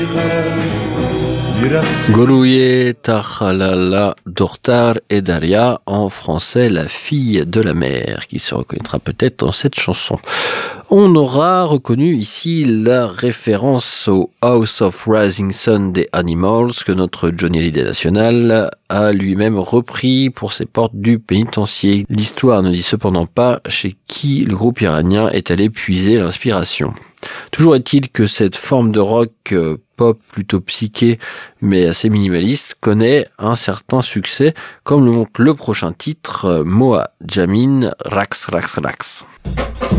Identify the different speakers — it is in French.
Speaker 1: Gorouye Takhalala Dortar et Daria, en français La fille de la mer, qui se reconnaîtra peut-être dans cette chanson. On aura reconnu ici la référence au House of Rising Sun des Animals que notre Johnny Hallyday national a lui-même repris pour ses portes du pénitencier. L'histoire ne dit cependant pas chez qui le groupe iranien est allé puiser l'inspiration. Toujours est-il que cette forme de rock pop plutôt psyché mais assez minimaliste connaît un certain succès, comme le montre le prochain titre, Moa Jamin, Rax Rax Rax.